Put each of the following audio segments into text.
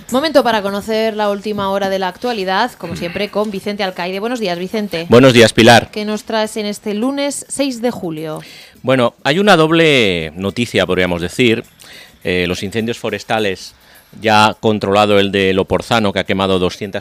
Momento para conocer la última hora de la actualidad, como siempre, con Vicente Alcaide. Buenos días, Vicente. Buenos días, Pilar. ¿Qué nos traes en este lunes 6 de julio? Bueno, hay una doble noticia, podríamos decir. Los incendios forestales, ya controlado el de Loporzano, que ha quemado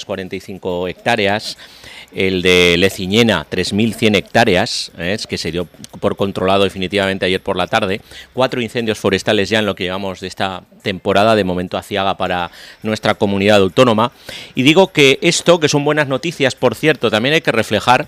245 hectáreas, el de Leciñena, 3.100 hectáreas, que se dio por controlado definitivamente ayer por la tarde. 4 incendios forestales ya en lo que llevamos de esta temporada, de momento aciaga para nuestra comunidad autónoma. Y digo que esto, que son buenas noticias, por cierto, también hay que reflejar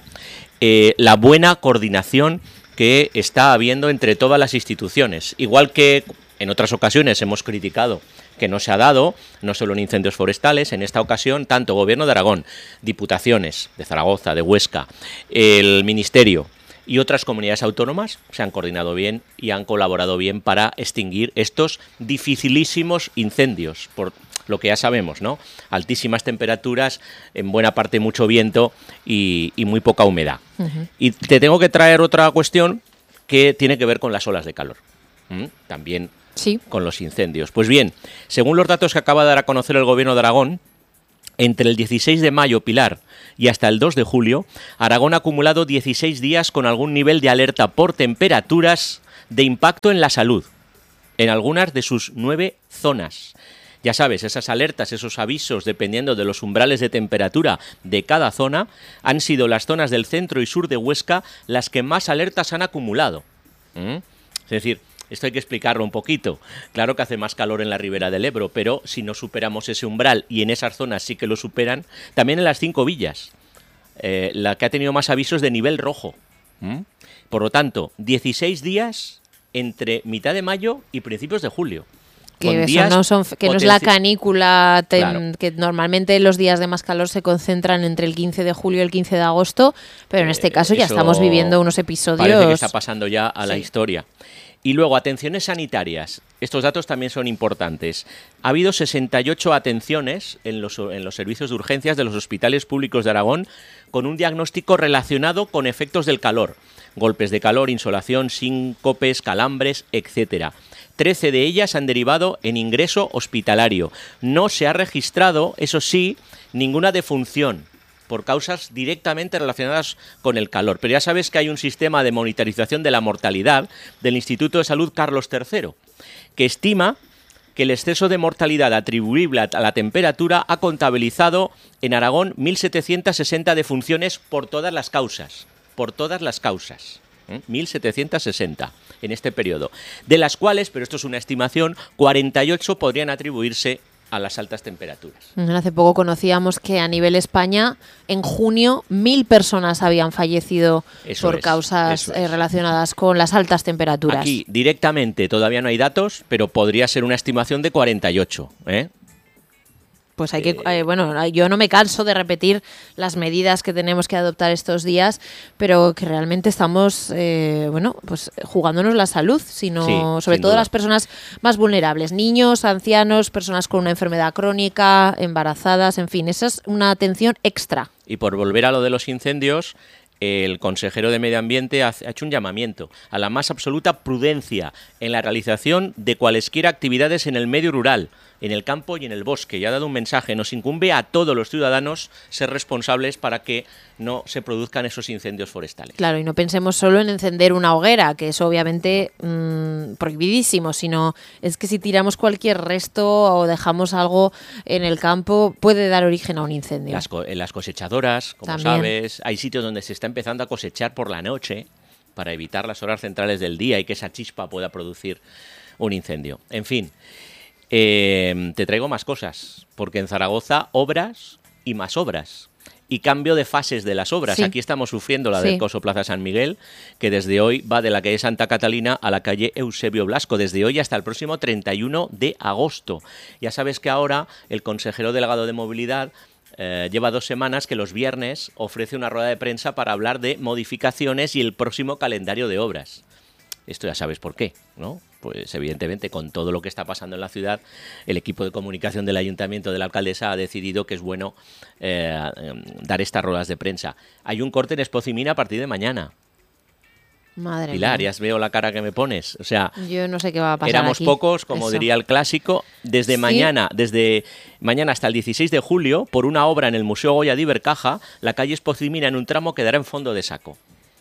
la buena coordinación que está habiendo entre todas las instituciones. Igual que en otras ocasiones hemos criticado que no se ha dado, no solo en incendios forestales, en esta ocasión tanto Gobierno de Aragón, diputaciones de Zaragoza, de Huesca, el Ministerio y otras comunidades autónomas se han coordinado bien y han colaborado bien para extinguir estos dificilísimos incendios, por lo que ya sabemos, ¿no? Altísimas temperaturas, en buena parte mucho viento y muy poca humedad. Y te tengo que traer otra cuestión que tiene que ver con las olas de calor. También sí, con los incendios. Pues bien, según los datos que acaba de dar a conocer el Gobierno de Aragón, entre el 16 de mayo, Pilar, y hasta el 2 de julio, Aragón ha acumulado 16 días con algún nivel de alerta por temperaturas de impacto en la salud, en algunas de sus 9 zonas. Ya sabes, esas alertas, esos avisos, dependiendo de los umbrales de temperatura de cada zona, han sido las zonas del centro y sur de Huesca las que más alertas han acumulado. Es decir, esto hay que explicarlo un poquito. Claro que hace más calor en la ribera del Ebro, pero si no superamos ese umbral, y en esas zonas sí que lo superan, también en las 5 villas, la que ha tenido más avisos de nivel rojo. Por lo tanto, 16 días entre mitad de mayo y principios de julio. Que, no es la canícula, claro, que normalmente los días de más calor se concentran entre el 15 de julio y el 15 de agosto, pero en este caso ya estamos viviendo unos episodios... Parece que está pasando ya a la historia. Y luego, atenciones sanitarias. Estos datos también son importantes. Ha habido 68 atenciones en los servicios de urgencias de los hospitales públicos de Aragón con un diagnóstico relacionado con efectos del calor. Golpes de calor, insolación, síncopes, calambres, etcétera. 13 de ellas han derivado en ingreso hospitalario. No se ha registrado, eso sí, ninguna defunción por causas directamente relacionadas con el calor. Pero ya sabes que hay un sistema de monitorización de la mortalidad del Instituto de Salud Carlos III, que estima que el exceso de mortalidad atribuible a la temperatura ha contabilizado en Aragón 1.760 defunciones por todas las causas. Por todas las causas. 1.760 en este periodo. De las cuales, pero esto es una estimación, 48 podrían atribuirse a las altas temperaturas. Hace poco conocíamos que a nivel España, en junio, 1.000 personas habían fallecido por causas relacionadas con las altas temperaturas. Aquí, directamente, todavía no hay datos, pero podría ser una estimación de 48, Pues hay que, bueno, yo no me canso de repetir las medidas que tenemos que adoptar estos días, pero que realmente estamos, pues jugándonos la salud, sino sobre todo las personas más vulnerables, niños, ancianos, personas con una enfermedad crónica, embarazadas, en fin, esa es una atención extra. Y por volver a lo de los incendios, el consejero de Medio Ambiente ha hecho un llamamiento a la más absoluta prudencia en la realización de cualesquiera actividades en el medio rural, en el campo y en el bosque. Y ha dado un mensaje: nos incumbe a todos los ciudadanos ser responsables para que no se produzcan esos incendios forestales. Claro, y no pensemos solo en encender una hoguera, que es obviamente prohibidísimo, sino es que si tiramos cualquier resto o dejamos algo en el campo puede dar origen a un incendio. En las cosechadoras, como también sabes, hay sitios donde se está empezando a cosechar por la noche para evitar las horas centrales del día y que esa chispa pueda producir un incendio. En fin, te traigo más cosas, porque en Zaragoza obras y más obras. Y cambio de fases de las obras. Sí. Aquí estamos sufriendo la del Coso Plaza San Miguel, que desde hoy va de la calle Santa Catalina a la calle Eusebio Blasco, desde hoy hasta el próximo 31 de agosto. Ya sabes que ahora el consejero delegado de Movilidad lleva 2 semanas que los viernes ofrece una rueda de prensa para hablar de modificaciones y el próximo calendario de obras. Esto ya sabes por qué, ¿no? Pues evidentemente con todo lo que está pasando en la ciudad, el equipo de comunicación del ayuntamiento de la alcaldesa ha decidido que es bueno dar estas ruedas de prensa. Hay un corte en Espozimina a partir de mañana. Madre Pilar, mía. ya veo la cara que me pones. O sea, Yo no sé qué va a pasar éramos aquí. pocos, como Eso. diría el clásico. Desde Sí. mañana hasta el 16 de julio, por una obra en el Museo Goya de Ibercaja, la calle Espocimina en un tramo quedará en fondo de saco.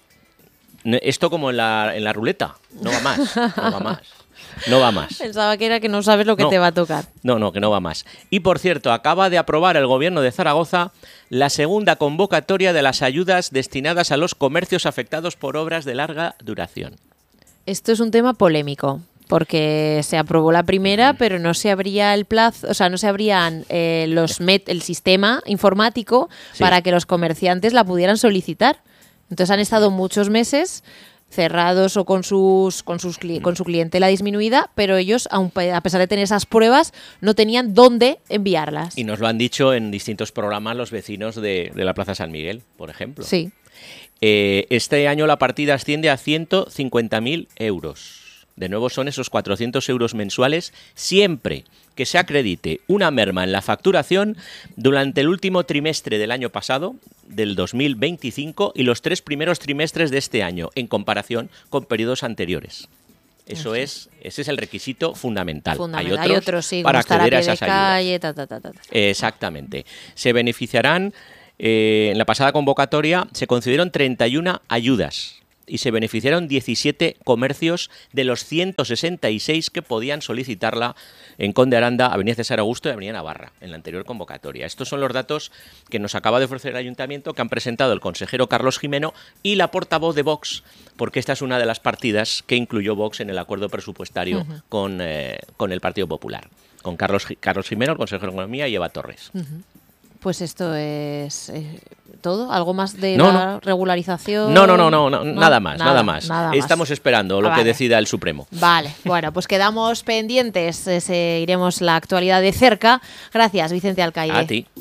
Esto como en la ruleta. No va más. No va más. No va más. Pensaba que era que no sabes lo que No. te va a tocar. No, que no va más. Y por cierto, acaba de aprobar el Gobierno de Zaragoza la segunda convocatoria de las ayudas destinadas a los comercios afectados por obras de larga duración. Esto es un tema polémico, porque se aprobó la primera, pero no se abría el plazo, o sea, no se abrían el sistema informático Sí. para que los comerciantes la pudieran solicitar. Entonces han estado muchos meses cerrados o con su clientela disminuida, pero ellos, a pesar de tener esas pruebas, no tenían dónde enviarlas. Y nos lo han dicho en distintos programas los vecinos de la Plaza San Miguel, por ejemplo. Sí. Este año la partida asciende a 150.000 euros. De nuevo son esos 400 euros mensuales siempre que se acredite una merma en la facturación durante el último trimestre del año pasado, del 2025, y los 3 primeros trimestres de este año, en comparación con periodos anteriores. Ese es el requisito fundamental. Hay otros, sí, para como estar a acceder a pie de esas ayudas. calle, ta. Exactamente. Se beneficiarán, en la pasada convocatoria se concedieron 31 ayudas y se beneficiaron 17 comercios de los 166 que podían solicitarla en Conde Aranda, Avenida César Augusto y Avenida Navarra, en la anterior convocatoria. Estos son los datos que nos acaba de ofrecer el Ayuntamiento, que han presentado el consejero Carlos Jimeno y la portavoz de Vox, porque esta es una de las partidas que incluyó Vox en el acuerdo presupuestario con el Partido Popular, con Carlos Jimeno, el consejero de Economía, y Eva Torres. Pues esto es todo. ¿Algo más de No, la regularización? No, nada más. Nada más. Estamos esperando lo que Vale. decida el Supremo. Vale, bueno, pues quedamos pendientes. Seguiremos la actualidad de cerca. Gracias, Vicente Alcaide. A ti.